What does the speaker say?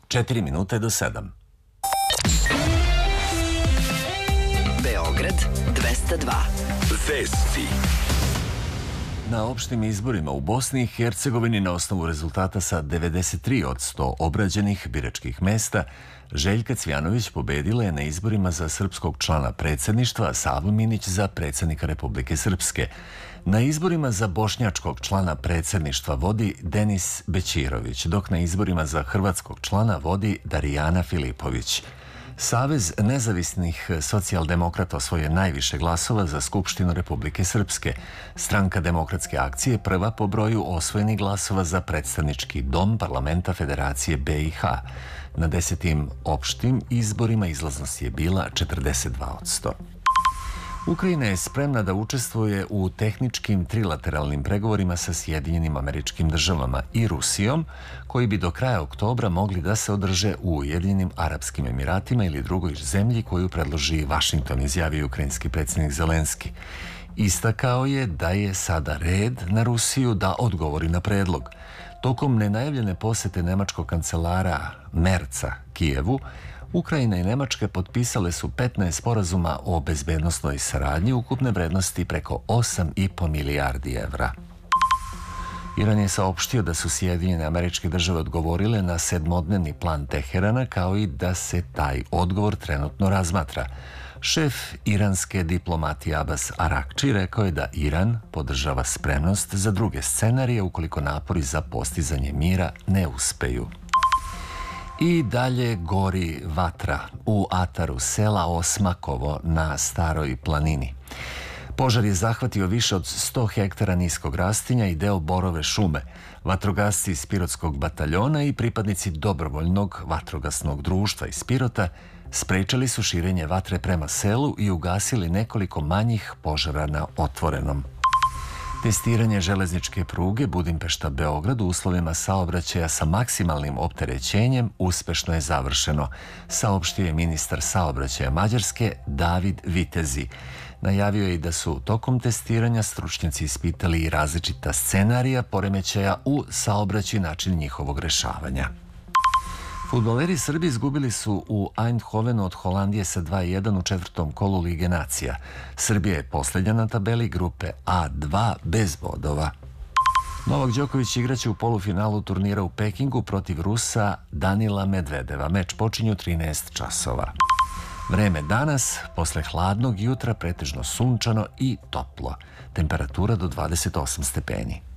4 minute do 7. Beograd 202. Vesti. Na opštim izborima u Bosni i Hercegovini na osnovu rezultata sa 93% obrađenih biračkih mesta, Željka Cvjanović pobedila je na izborima za srpskog člana predsjedništva, a Savo Minić za predsjednika Republike Srpske. Na izborima za bošnjačkog člana predsjedništva vodi Denis Bećirović, dok na izborima za hrvatskog člana vodi Darijana Filipović. Savez nezavisnih socijaldemokrata osvojio najviše glasova za Skupštinu Republike Srpske. Stranka Demokratske akcije prva po broju osvojenih glasova za predstavnički dom Parlamenta Federacije BiH. Na 10. opštim izborima izlaznost je bila 42%. Ukrajina je spremna da učestvuje u tehničkim trilateralnim pregovorima sa Sjedinjenim Američkim Državama i Rusijom, koji bi do kraja oktobra mogli da se održe u Ujedinjenim Arapskim Emiratima ili drugoj zemlji koju predloži Vašington, izjavio ukrajinski predsjednik Zelenski. Istakao je da je sada red na Rusiju da odgovori na predlog. Tokom nenajavljene posete nemačkog kancelara Merca Kijevu, Ukrajina i Nemačka potpisale su 15 sporazuma o bezbednosnoj saradnji ukupne vrednosti preko 8,5 milijardi evra. Iran je saopštio da su Sjedinjene Američke Države odgovorile na 7-dnevni plan Teherana, kao i da se taj odgovor trenutno razmatra. Šef iranske diplomatije Abbas Arakči rekao je da Iran podržava spremnost za druge scenarije ukoliko napori za postizanje mira ne uspeju. I dalje gori vatra u ataru sela Osmakovo na Staroj planini. Požar je zahvatio više od 100 hektara niskog rastinja i deo borove šume. Vatrogasci iz Pirotskog bataljona i pripadnici dobrovoljnog vatrogasnog društva iz Pirota sprečali su širenje vatre prema selu i ugasili nekoliko manjih požara na otvorenom. Testiranje železničke pruge Budimpešta-Beograd u uslovima saobraćaja sa maksimalnim opterećenjem uspešno je završeno, saopštio je ministar saobraćaja Mađarske David Vitezi. Najavio je i da su tokom testiranja stručnjaci ispitali i različita scenarija poremećaja u saobraćaju i način njihovog rešavanja. Fudbaleri Srbi izgubili su u Eindhovenu od Holandije sa 2:1 u četvrtom kolu Lige nacija. Srbija je posljednja na tabeli grupe A2 bez bodova. Novak Đoković igraće u polufinalu turnira u Pekingu protiv Rusa Danila Medvedeva. Meč počinje u 13 časova. Vreme danas, posle hladnog jutra, pretežno sunčano i toplo. Temperatura do 28 stepeni.